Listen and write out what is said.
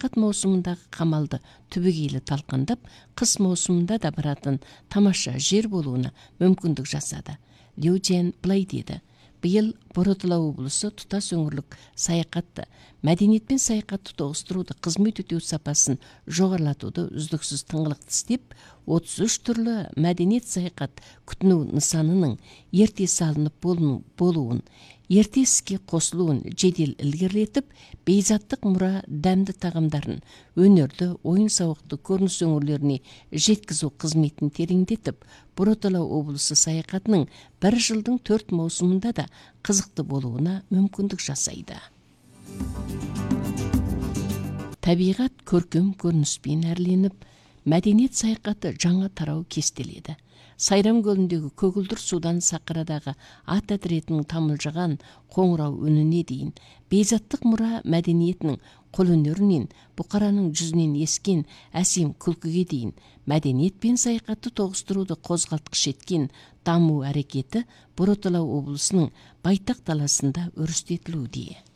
саяхат маусымындағы қамалды түбегейлі талқандап, қыс маусымында да баратын тамаша жер болуына мүмкіндік жасады. Лю Жиэн былай деді: биыл Бородала облысы тұтас өңірлік саяхатты, мәдениет пен саяхатты тоғыстыруды, қызмет өтеу сапасын жоғарылатуды үздіксіз тыңғылықты істеп, 33 түрлі мәдениет саяхат күтіну нысанының ерте салынып болуын, ерте іске қосылуын жедел ілгерілетіп, бейзаттық мұра дәмді тағамдарын, өнерді, ойын-сауықты көрініс өңірлеріне жеткізу қызметін тереңдетіп, Бородала облысы саяхатының бір жылдың 4 маусымында да қызықты болуына мүмкіндік жасайды. Табиғат көркем көрініспен әрленіп, мәдениет саяхаты жаңа тарау кестеледі. Сайрам көліндегі көгілдір судан Сақарадағы ат әтіретінің тамылжыған қоңырау үніне дейін, бейзаттық мұра мәдениетінің қолөнерінен бұқараның жүзінен ескен әсем күлкіге дейін, мәдениет пен саяхатты тоғыстыруды қозғалтқыш еткен даму әрекеті Бородала облысының байтақ даласында өрістетілуде.